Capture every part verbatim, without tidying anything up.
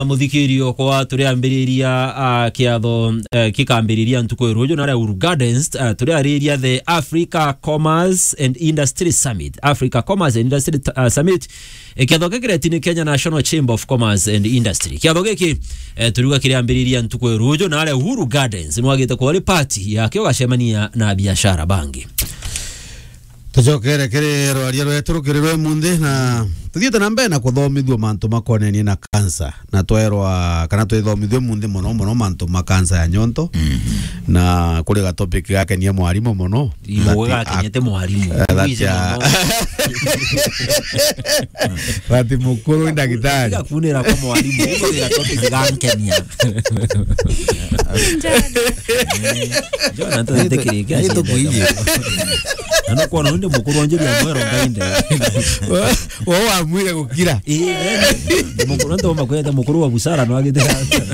muthikirio kwa turi ambiriria uh, kiatho uh, kikambiriria ntuko irujo na Uru Gardens uh, turi ariria the Africa Commerce and Industry Summit Africa Commerce and Industry uh, Summit e, kiatho gikiretini Kenya National Chamber of Commerce and Industry kiatho giki uh, turiga kiri ambiriria ntuko irujo na Uru Gardens nwagite kwa ri party ya kyo gacemania na biashara bangi tujokere kere rwaria rwetu kirwe munde na tuthiete na mbere na kuthomithio mantu makonenie na cancer na twerwa kana twithomithio munde muno muno mantu ma cancer ya nyonto mm -hmm. na kuri ga topic yake ni mwarimu muno iwe gakenyete mwarimu Rati mukuru ndagitari gakunira kwa mwarimu iwe ga topic gankenya Jona ndo ndekirike aito kuije ana kwa nonde mukuru wanjiri ya mwero ngainde wao amwire gukira eh mukuru ndo makwenda mukuru wa busara no agite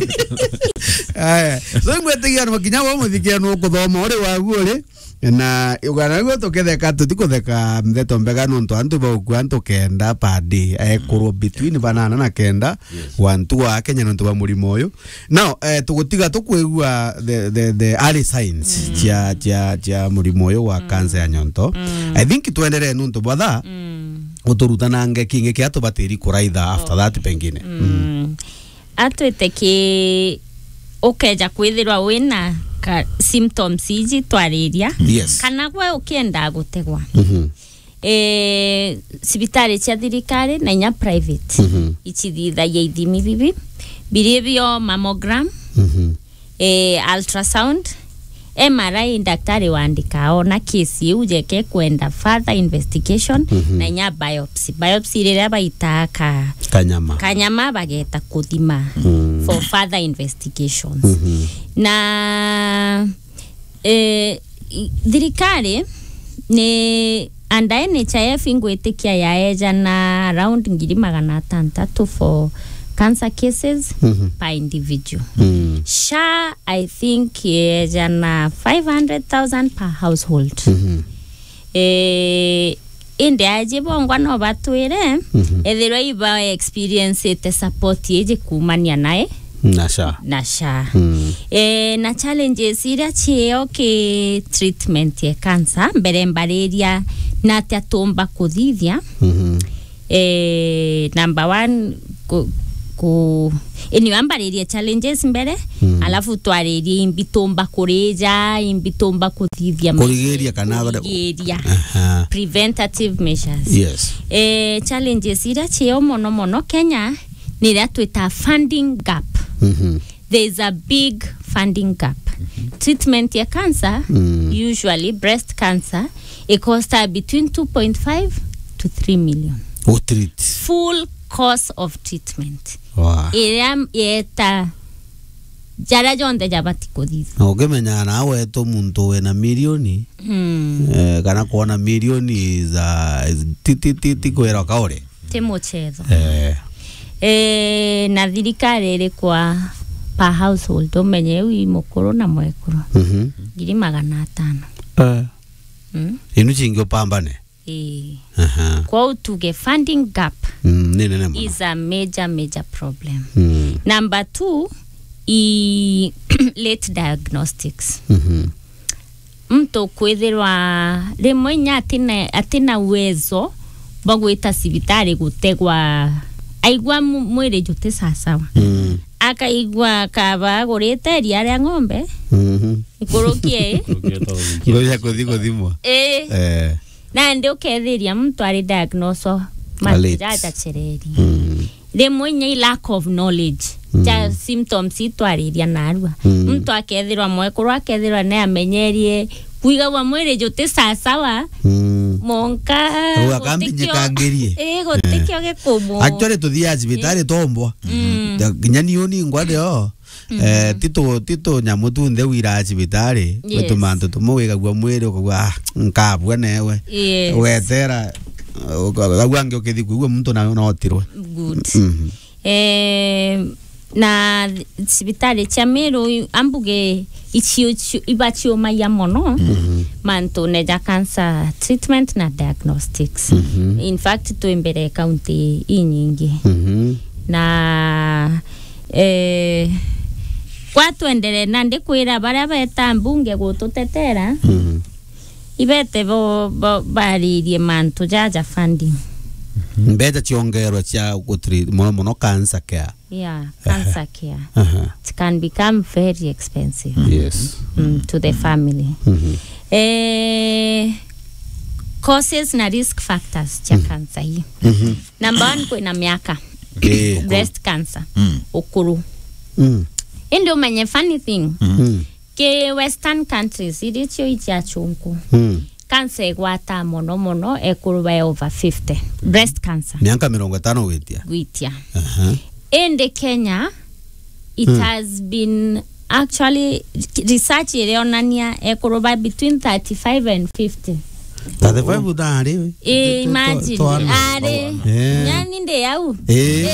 aya so ngwetegia no kinya wo muthikia no kuthoma uri wagu uri na ugana go toketheka tutikutheka mtheto mbega no ntu antu ba ku antu kenda padi ekuru between banana na kenda wantu wa Kenya no ntu ba murimo uyu now eh tugutiga tukwigua the the the early signs cia cia cia murimo uyu wa cancer ya nyonto I think tuendelee no ntu botha uturutana ngeki ngeki atubatiri kuraitha after that pengine atwete ki ukeja kwithirwa wina symptoms iji twariria yes. kana gwe ukienda gutegwa mhm mm eh sibitari cia thirikari na nya private mm -hmm. ichithitha ya ithimi bibi behavior mammogram mhm eh ultrasound M R I daktari waandika ona kesi ujeke kwenda further investigation mm -hmm. na nya biopsy biopsy ile baitaka kanyama kanyama bageta kuthima mm -hmm. for further investigations mm -hmm. na eh thirikari ni anda N H I F ingwetikia yaeja na around ngiri magana atandatu for cancer cases mm -hmm. per individual. Mm -hmm. S H A I think is na five hundred thousand per household. Mm -hmm. Eh inde aje bongwa no batwire mm -hmm. ethiro iba experience te support yeje kumania nae nasha nasha mm. eh na challenges ira chio ke treatment ya cancer mbere mbaleria na tatomba kuthithia mm -hmm. eh number one ku, ku eni ambaleria challenges mbere mm. alafu twaleria imbitomba kureja imbitomba kuthithia kurigeria kana kurigeria preventative measures yes eh challenges ira chio mono mono Kenya ni ratweta funding gap. Mm-hmm. There is a big funding gap. Mm-hmm. Treatment ya cancer, mm. usually breast cancer, it costs between two point five to three million. Oh, treat. Full course of treatment. Wow. Iriam yeta jara jonde jabati kodith. Ogemenya nawe to muntu we na milioni. Mm. Eh kana kuona milioni za titi titi kwera kaore. Temochezo. Eh eh na thirikari iri kwa per household umenye wi mukuru na mwekuru mhm ngiri magana atano eh mm inu chingo pambane eh aha kwa utuge funding gap mm nene nemo is a major major problem. mm. Number two i late diagnostics mhm mto kwithirwa rimwe nya atina atina uwezo bagwita sibitari gutegwa aigwa mwire jute sasawa mm. akaigwa kaba gorete ria ria ng'ombe mhm ikorokie ngoja kudhigo dhimwa eh eh na ndio kethiria mtu ari diagnose matiraja chereri mm. rimwe nya lack of knowledge mm. ja symptoms itwariria narua mm. mtu akethirwa mwekuru akethirwa ne amenyerie kuiga wa mwire jute sasawa mm. monka ukambinya kangerie eh gotekyo gekumu actually tuthia cibitari tombwa nyani oni ngwade o eh tito tito nyamutu nde wira cibitari wetu mantu tumuwiga gwa mwire ukagwa nkabwa newe wetera ukagwange ukithi kuigwa muntu na notirwe good eh na cibitari cia Meru ambuge ichio ibachio maya mono mm -hmm. manto neja cancer treatment na diagnostics mm -hmm. in fact to imbere county inyingi mm -hmm. na eh kwa tuendele na ndikwira baria beta mbunge gututetera Mhm. ibete bo baririe mantu jaja funding Mbeta chiongero cha gutri mono mono cancer care. yeah cancer care Uh-huh. it can become very expensive Yes. mm, to the family Mhm. eh causes na risk factors cha cancer hii Mhm. number one kuna miaka Eh. breast cancer Mm. ukuru Mm. ndio mwenye funny thing Mm. ke western countries ilicho icha chungu Mm. cancer igwata mono mono ekuru by over fifty breast cancer Miaka mirongo tano witia. gwitia Uh-huh. in the Kenya it Mm. has been actually research ilionania ekuru by between thirty-five and fifty Tade fai budari. imagine are Eh. yani nde yau Eh.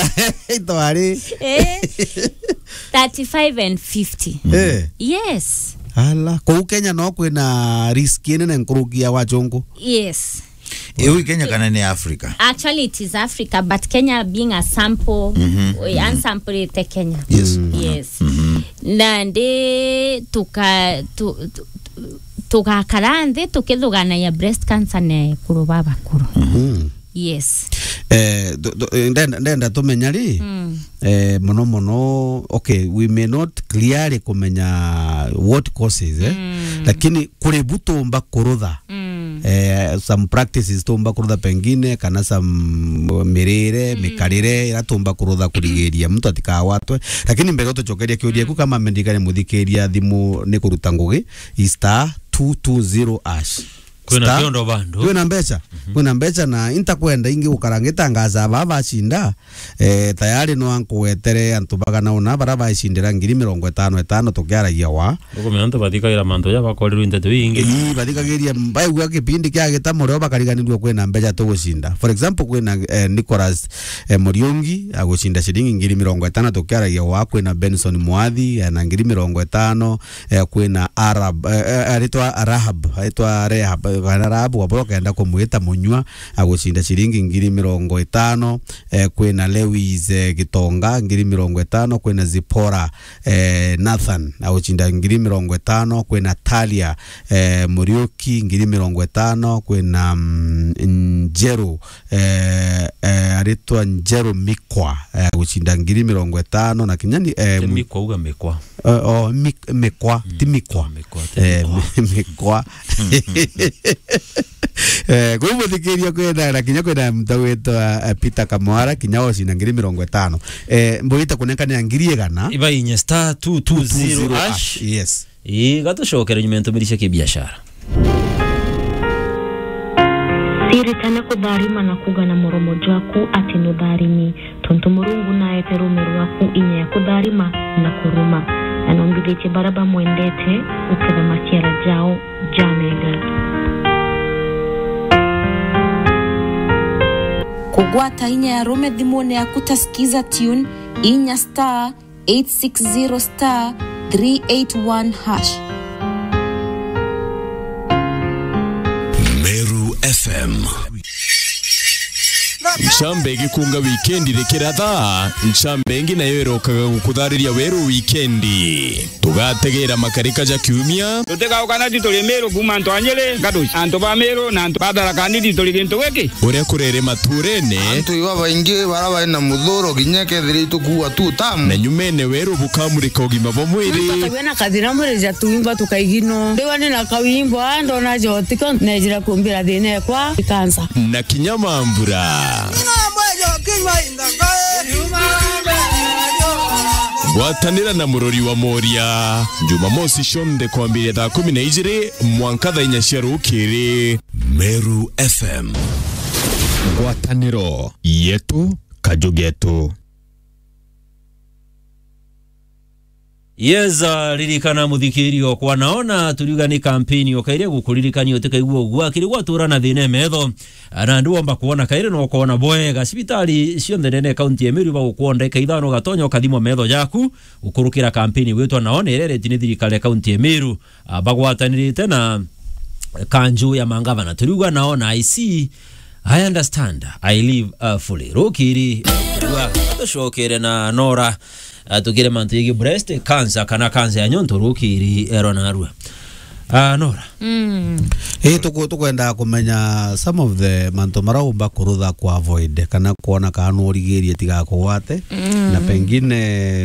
Toari. eh thirty-five and fifty Eh. yes Ala, kou Kenya no kwina risk nene nkurugia wa chungu. yes Ewe Kenya kana ni Africa. actually it is Africa but Kenya being a sample Mhm. we unsample it Kenya Yes. yes Mhm. na ndi tuka tu, tu, tu, tugakarande tukithugana ya breast cancer ne kuruba bakuru Mm. yes Eh, do- do- ndenda ndenda tumenya ri mm. eh mono mono okay we may not clearly kumenya what causes eh Mm. lakini kuri butumba kurutha Mm. eh some practices tumba kurutha pengine kana some mirire mikarire iratumba kurutha kurigiria mtu atikawatwe lakini mbere tucokeria kiuria ku kama mendikane muthikiria thimu ni kuruta ngugi star two two zero ash Kwina Star- kiondo bandu. kwina mbeca kwina mbeca na intakwenda ingi ukarangitangaza baba cinda eh tayari no ankuwetere antu bagana una bara baicindira ngiri mirongo itano itano tukiaragia wa Uko bathikagira mantu ya bakorirwe nteto ingi. ii bathikagiria baigua kipindi kia gitamo rio bakariganirwo kwina mbeca tugucinda for example kwina eh, Nicholas eh, Muriungi agucinda ciringi ngiri mirongo itano tukiaragia wa kwina Benson Mwathi eh, na ngiri mirongo itano eh, kwina Arab eh, aritwa Rahab aitwa Rehab kana Rahab waboro kenda kumwita munywa agucinda ciringi ngiri mirongo itano eh, kwina Lewis eh, Gitonga ngiri mirongo itano kwina Zipora eh, Nathan agucinda ngiri mirongo itano kwina Talia eh, Muriuki ngiri mirongo itano kwina mm, Njeru eh, eh, aritwa Njeru Mikwa eh, agucinda ngiri mirongo itano na kinyani eh, mu- Mikwa uga mikwa. Uh, oh, mik, mikwa, ti mikwa. Mikwa, ti Eh, mikwa. mikwa. Eh, kwa hivyo thikiria kwenda na kinya kwenda mtawetwa uh, Peter Kamwara kinya oci na ngiri mirongo itano. Eh, mboita kunekania ngiri igana. Iba inya star two two zero ash. ash. Yes. Ii gatucokera nyuma ntumirisha kibiashara. siri tana kudharima na kugana moromo jaku ati nudharimi tonto murungu na etero meruaku inya ya kudharima na kuruma anongidete baraba mwendete ukada masiara jao jamega kugwata inya ya rome dhimone ya kutasikiza tune inya star eight six zero star three eight one hash. Meru F M. Nchambe gikunga weekendi rekera thaa nchambe ngi nayo erokaga gukuthariria weru weekendi tugategera makarika ja kiumia tutega ukana ditole mero kuma ntwanyele ngadu anto ba mero na anto badara kandi ditole ginto weki uria kurere maturene antu iwa baingi baraba na muthuro ginyeke thiritu kuwa tu tamu na nyumene weru bukamurika ugima bwa mwiri tukabena kathina murija tuimba tukaigino ndiwani na kawimbo ando na jotiko nejira kumbira thine kwa kansa na kinyamambura gwatanira na murori wa moria Jumamosi shonde kwambiria thaa kumi na ijiri mwanka thaa inya cia rukiri. Meru F M, ngwataniro yetu kajugetu. Yeza ririkana muthikirio kwa naona tuliuga ni kampeni okaire gukuririkania utikaigua ugwa kirigwa turana thine metho na nduomba kuona kaire no kuona boega cibitari cionthe nene kaunti ya Meru bagukuonda kaithano gatonyo kathimo metho yaku ukurukira kampeni witwa naona irere tini thirikari kaunti ya Meru bagwatanirite na kanju ya mangavana tuliuga naona I see I understand I live uh, fully rukiri tucokere na Nora uh, tukire mantu yigi breast cancer kana cancer ya nyonto rukiri ero na arua ah uh, Nora mm. eh tuko tukwenda kumenya some of the mantu maraumba kurutha kwa avoid kana kuona kana origeria tiga kwate mm. na pengine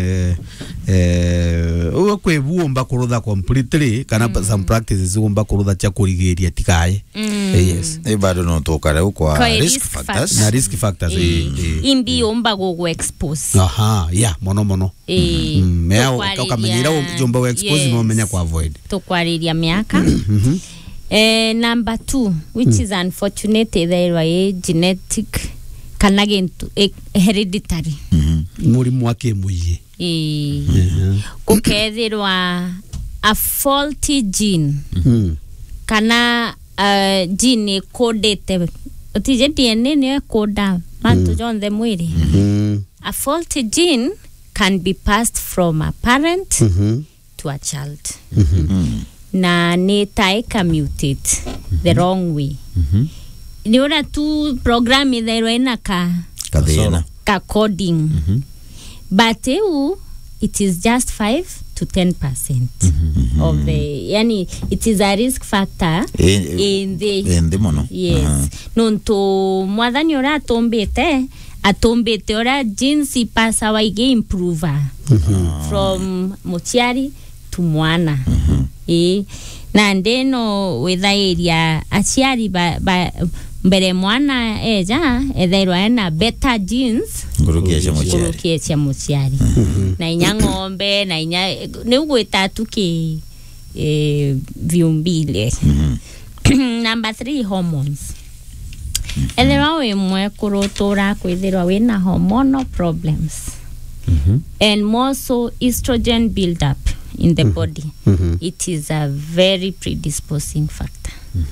eh uwe kwebumba kurutha completely kana mm. some practices umba kurutha cha kurigeria tikaye mm. eh, yes eh bado no tokare kwa Kwa risk, risk factors factors. na risk factors eh, eh, eh. imbi umba go expose aha yeah mono mono eh mm. mea tukwariria- ukamenyira umba go expose yes. no menya kwa avoid tukwariria miaka eh number two which mm. is unfortunate there is genetic kana gintu eh, hereditary murimu wake muiye eh kukethirwa a faulty gene mhm kana uh, gene codete otije D N A ne koda mantu jonde mwiri mhm a faulty gene can be passed from a parent mhm to a child mhm na netaika mutate the wrong way mhm ni ora tu program ile ina ka kadena ka coding mhm but eu it is just five to ten percent mhm of the yani it is a risk factor Eh, in the in the mono yes Aha. nonto mwathani ora atombete atombete ora jinsi pasa waige improver from muchiari to mwana eh na ndeno wethairia aciari ba, ba mbere mwana eja ethairwa na better genes ngurukia cha mochari ngurukia cha muciari na inya ng'ombe na inya ni ugwita tuki eh viumbile number three hormones ethairwa we mwe kurutura kwithirwa wina hormonal problems and more so estrogen build up in the body it is a very predisposing factor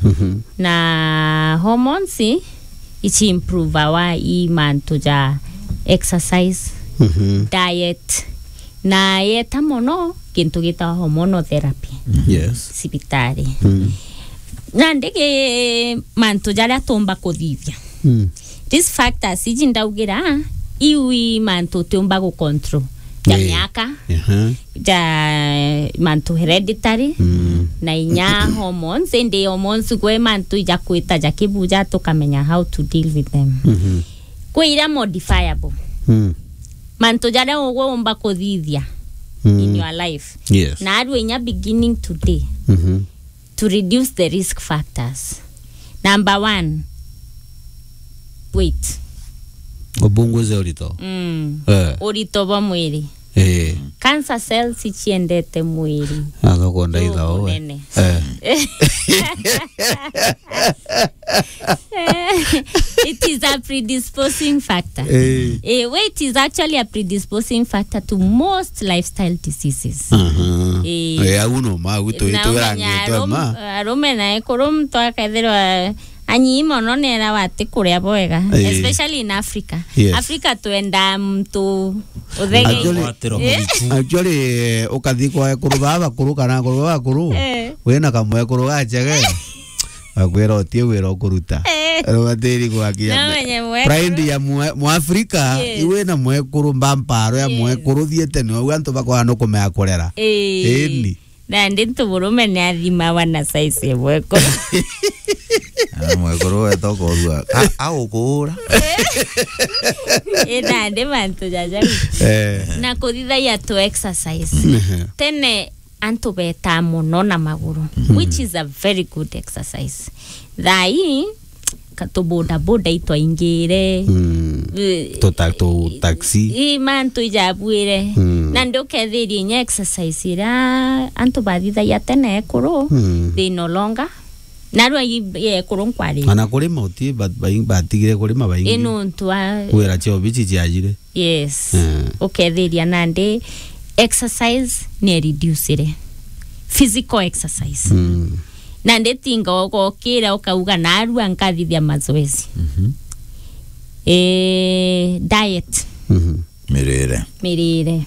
na hormones it improve our iman to ja exercise diet na yeta mono kintu gita hormonotherapy yes sibitari na ndege mantu jara tomba kuthithia this factors ijindaugira iwi mantu tumba go control ja miaka aha ja mantu hereditary mm. na inya hormones ende hormones kwe mantu ja kwita ja kibuja tukamenya how to deal with them mhm kwira modifiable mm. mantu jara ogwo umba kuthithia Mm. in your life yes na adu inya beginning today mhm to reduce the risk factors. Number one, weight. obunguze urito Mm. eh Urito wa mwili. eh Cancer cells ichiendete mwili. agakonda Oh, itha owe unene. eh It is a predisposing factor. eh Eh, weight is actually a predisposing factor to most lifestyle diseases. aha Eh. eh aguno ma guto ito rangi to ma arume na ekurum to akaithirwa anyi mono nera wati kuria bwega Eh. especially in Africa. Yes. Africa tuenda mtu uthege Actually- actually ukathi kwa kurubaba kuruka na kurubaba kuru Eh. wena kamwe kuruga chege akwera otie wera okuruta Eh. robateri kwa kia Na wenye mwekuru. pride ya mu Afrika Yes. iwe na mwekuru mbamparo ya Yes. mwekuru thiete no wantu bakwa no kumea kurera eh eni na ndintu burume ni athima wana size bweko mwekoro etoko rua au kura ina ndi mantu jaja eh na kuthithaia to exercise tene antu beta muno na maguru which is a very good exercise thai kato boda boda itwa ingire to ta to taxi i mantu ijabuire Mm. na ndokethirie nya exercise ira antu bathithaia tene kuru Mm. they no longer narwa ye kuru nkwari ana kurima uti but batigire kurima baingi ino ntwa wera cheo bichi chiajire yes Mm. ukethiria nande exercise ni reduce physical exercise mm. na ndetinga okokira ukauga narua nkathithia mazoezi mhm eh diet mhm mirire mirire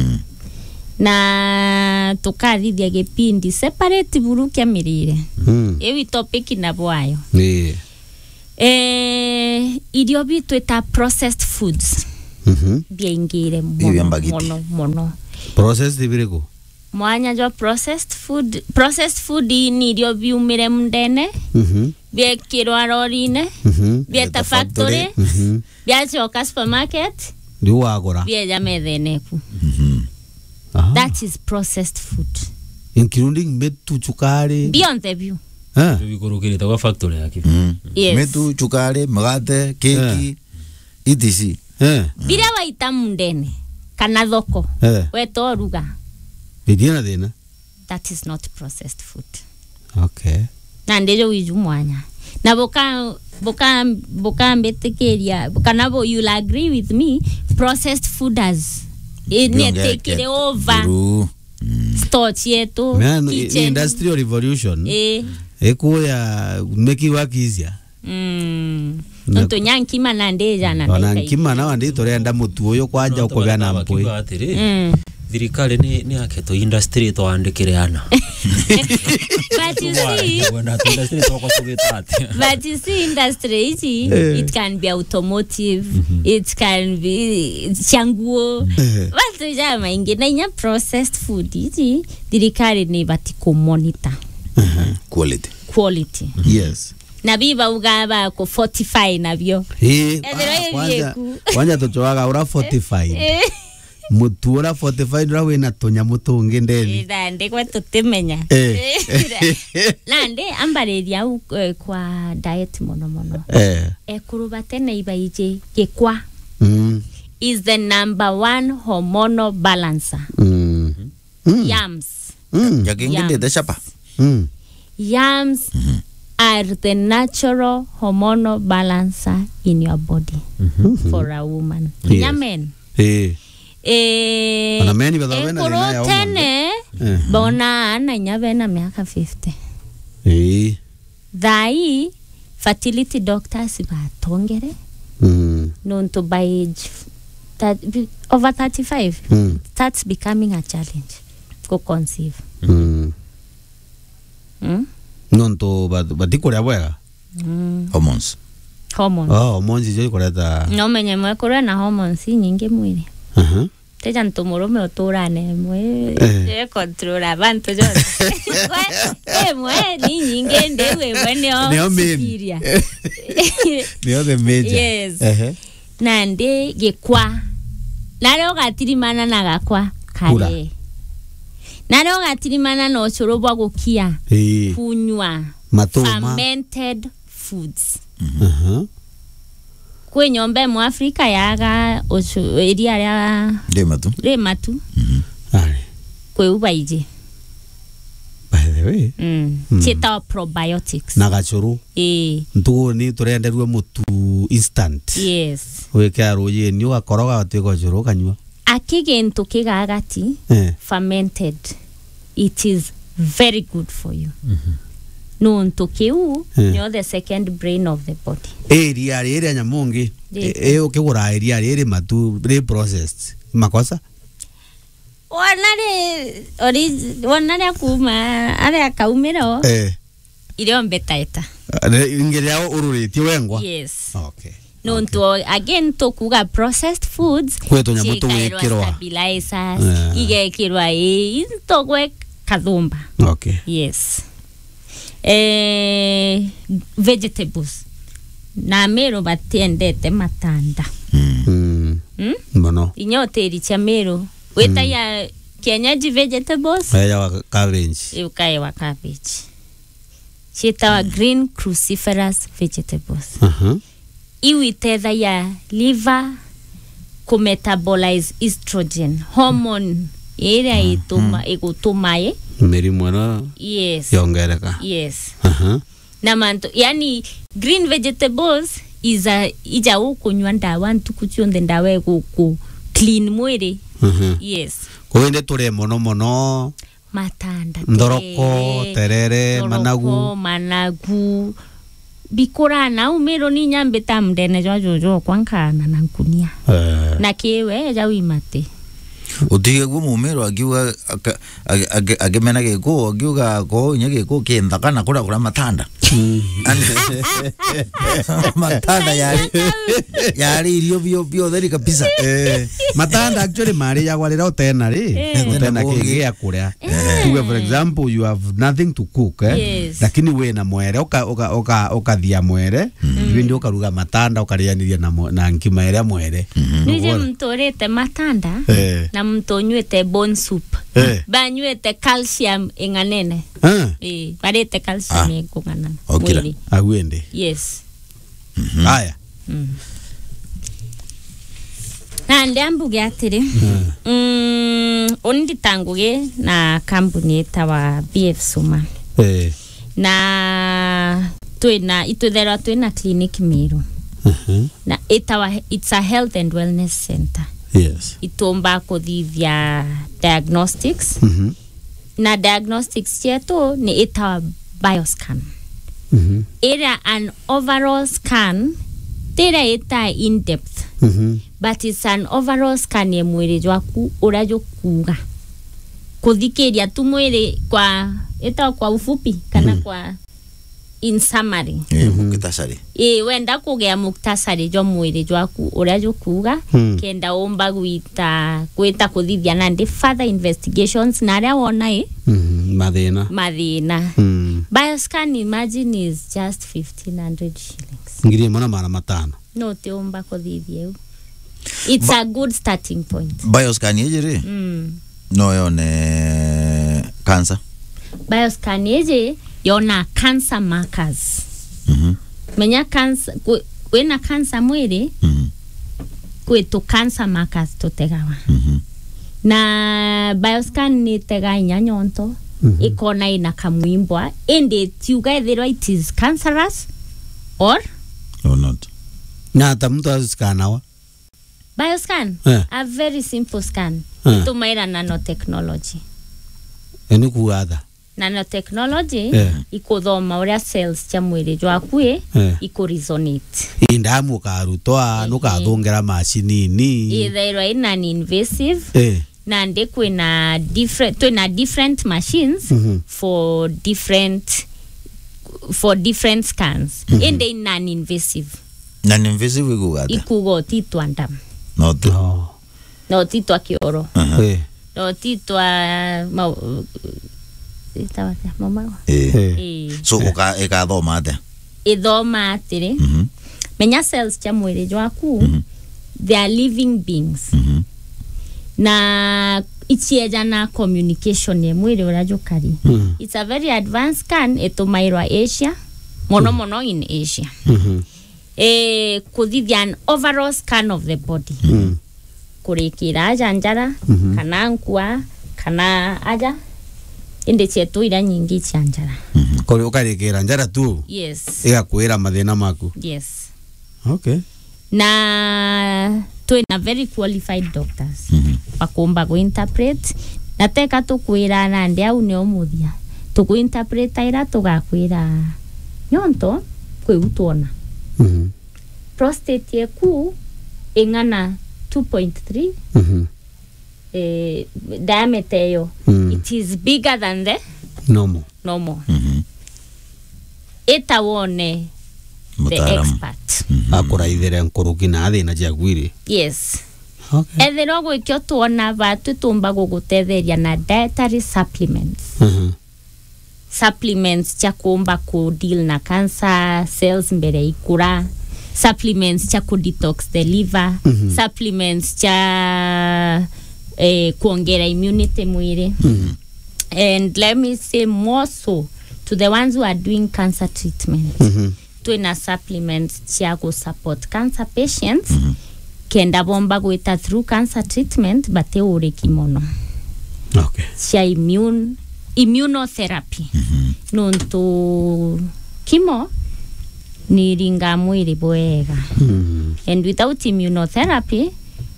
na tukathithia gipindi separate burukia mirire mm. ewi topic na bwayo ni eh irio bitu ta processed foods Mhm. biaingire Bibi mono ambagiti. mono mono Process ibiriko. mwanya jwa processed food processed food ni irio biumire mundene Mhm. biekirwa rorine Mhm. bieta factory Mhm. biacoka supermarket Ndio wagora. bieja metheneku. Aha. That is processed food Including metu chukari. beyond the view. Eh. bikorokirite kwa factory yake. Yes. Metu, chukari, mgate, keki, itisi. Eh. Bila waita mundene kana thoko Eh. weto ruga, Bidiana dena. that is not processed food. Okay. Na ndejo wiju mwanya na boka boka boka mbetikiria kana bo you'll agree with me, processed food has it ne take it over Uru. storage yetu Man, kitchen. industrial revolution. Eh. Eko ya make work easier. Mm. Na- Nto nyanki mana ndeja na Ona ndeka nkima na wandi torenda mutu uyo kwanja ukobya mpoi. Mm. Thirikari ni ni aketo industry to andikire ana. But you see, Wana industry to ko tugitati. but you see industry isi, it can be automotive, it can be changuo. Watu jama ingine nya processed food isi, thirikari ni batiko monitor Quality. quality. Yes. Na biba ugaba ko fortify nabyo. Eh. Ethero Kwanja yeku. kwanja tuchwaga ura forty-five. Eh. Mutu ura forty-five ura wina tonya mutu ungi ndeni. Ndande kwa tutemenya. Eh. Nande ambareria uh, kwa diet mono mono. Eh. Ekuruba tene ibaije gekwa Mm. is the number one hormonal balancer. Mm. Mm. Yams. Mm. Yakinginde de chapa. Mm. Yams are the natural hormonal balancer in your body for a woman. Yes. Nyamen. Eh. Eh. Ona meni badawena na ya tene Eh. bona ana nyabena miaka fifty. Eh. Thai fertility doctors batongere Mm. known to by age that over thirty-five Mm. starts becoming a challenge to conceive. Mm. Mm? Nonto badikora bwega. Mm. Hormones. Hormones. Oh, hormones ijo ikoreta. No menye mwekora na hormones nyingi mwili. Aha. Teja ntomurume uturane mwe Eh. e control abantu jose. Kwe mwe ni nyingi ndewe weneo. Neo main. superior. Neo the major. Yes. Eh. Nande gekwa. Nare ogatirimana na gakwa Kura. kare. Nare ogatirimana no chorobwa gukia. Eh. Kunywa Matoma. fermented foods. Aha. Kwe nyombe mu Afrika yaga ocho area ya Dema tu. rema tu Ari. kwe ubaije. By the way. Mm. Mm. Cheta probiotics. Na gachuru. Eh. Ntugo ni turenderwe mutu instant. Yes. Weke aroye ni wakoroga watiko churu kanywa. Akigento kigagati Eh. fermented. It is very good for you. Mm-hmm. No ntokeu Eh. you're the second brain of the body. Area area nyamungi. Rika. Eh ukigura area area matu re processed. Makosa? Wanare ori wanare kuma are akaumero Eh. ile ombetaita. Ingeria ururiti wengwa. Yes. Okay. No nto again to kuga processed foods. Kweto nyamutu chikairwa wekirwa. stabilizers. Yeah. Igekirwa e into kwe kadumba. Okay. Yes. Eh, vegetables. Na mero batendete matanda. Mm. Hmm? Mono. Inyote iricha mero. Weta ya kienyeji vegetables. Aya wa cabbage. Ukae wa cabbage. Chita wa green cruciferous vegetables. Aha. Iwi tetha ya liver kumetabolize estrogen hormone area ituma igutumaye. Merimu na Yes. yongereka. Yes. Aha. Na manto yani green vegetables is a ija ukunywa ndawa ntukuchionde ndawa guku clean mwiri. Aha. Yes. Kuende tule mono mono. Matanda. Ndoroko, terere, ndoroko, managu. managu. Bikura na umero ni nyambe tamdene jwa jojo kwankana na nkunia. Eh. Na kiwe ja wimate. utige gu mumero akiuga agemena giko akiuga ko nyege ko kenda kana kura kura matanda matanda yari yari irio bio bio theri kabisa eh matanda actually mari ya walira utena ri utena kige ya kuria tuwe for example you have nothing to cook eh lakini we na mwere oka oka oka okathia mwere iwe ndio karuga matanda ukarianiria na na ngima ere mwere nije mtorete matanda na mtonywete bone soup banywete calcium inganene eh barete calcium ingana okay agwende yes haya na ndambuge atiri mm ondi tanguge na kampuni etawa B F Suma eh na twina itwethera twina clinic Meru na etawa it's a health and wellness center yes itomba kuthithia diagnostics mhm na diagnostics chetu ni etawa bioscan mhm era an overall scan tera eta in depth mhm but it's an overall scan ya mwiri jwaku urajo kuga kuthikiria tu mwiri kwa eta kwa ufupi kana mm -hmm. kwa in summary eh muktasari eh wenda kugea muktasari jo mwiri jwaku urajo kuga hmm. kenda omba gwita gwita kuthithia na ndi further investigations na ria wona eh mhm mathina mathina mhm bioscan imagine is just fifteen hundred shillings ngiri mona mara matano no te omba kuthithia it's ba a good starting point bioscan yejere mm no yone cancer bioscan yeje yona cancer markers mhm menya cancer kwena cancer mwiri mhm kwetu cancer markers totegawa mhm na bioscan ni tega nyanyonto mm -hmm. ikona ina kamwimbwa ende tiuga the it is cancerous or or not na tamto skanawa bioscan yeah. a very simple scan yeah. tumaira nanotechnology eni kuatha nanotechnology yeah. ikuthoma uria cells cha mwiri jwaku yeah. ikuresonate indamu karutwa nukathungera machine ni either in invasive eh na ndi kwina different twina different machines mm -hmm. for different for different scans mm -hmm. ende non invasive non invasive ikuga ikugo titwa ndam no no no titwa kioro uh -huh. eh no titwa ma itawa mama eh, eh. so uka ekathoma ate ithoma atiri mhm mm menya cells cha mwiri jwaku mm -hmm. they are living beings mhm mm na ichieja na communication ya mwiri urajukari mm. It's a very advanced scan etumairwa Asia mono mm. mono in Asia mhm mm eh kuthithia an overall scan of the body mm. kurikira janjara mm -hmm. kana nkwa kana aja inde chetu ira nyingi chanjara mhm mm kore ukarikira njara tu yes igakwira mathina maku yes okay na twina very qualified doctors mhm mm bakomba go interpret na teka tukwira na ndia une omuthia tuku interpret ira tugakwira nyonto kwigutona mhm mm prostate yeku ingana two point three mhm mm eh diameter yo mm. it is bigger than the normal normal mhm mm eta wone the expert mm -hmm. akora idhere nkuruki na thina jagwire yes okay ethero gwikyo tuona batu tumba gugutetheria na dietary supplements mhm mm supplements cha kumba ku deal na cancer cells mbere ikura supplements cha ku detox the liver mm -hmm. supplements cha eh, kuongera immunity mwili mm -hmm. and let me say more so to the ones who are doing cancer treatment mm -hmm. twina supplements cha ku support cancer patients mm -hmm. kenda bomba gwita through cancer treatment bate ure kimono okay cha immune immunotherapy mhm mm nonto kimo ni ringa mwiri bwega mm -hmm. and without immunotherapy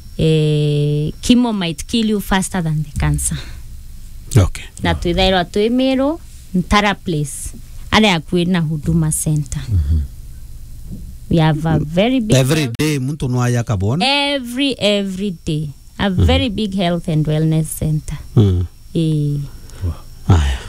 eh chemo might kill you faster than the cancer okay na twithairwa twimiro ntara place ale akwina huduma center mm -hmm. we have a very big every day muntu no aya kabona every every day a very big health and wellness center. Mm. Eh. Haya.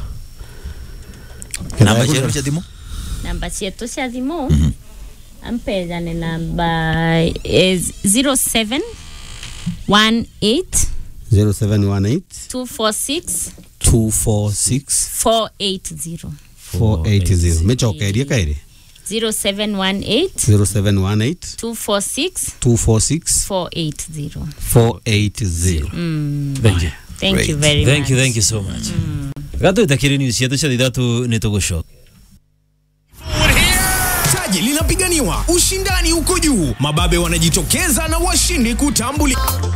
Namba chetu cha thimu? Namba chetu cha thimu. Mhm. Ampeza ni namba is zero seven one eight zero seven one eight two four six two four six four eight zero four eight zero. Mechokeria kaire? zero seven one eight zero seven one eight two four six two four six four eight zero four eight zero. Mm. Thank you. Thank Great. you very thank much. you, thank you so much. Mm. Gato itakiri news yetu cha didatu nitogoshoka. Taji linapiganiwa, ushindani uko juu, mababe wanajitokeza na washindi kutambuli.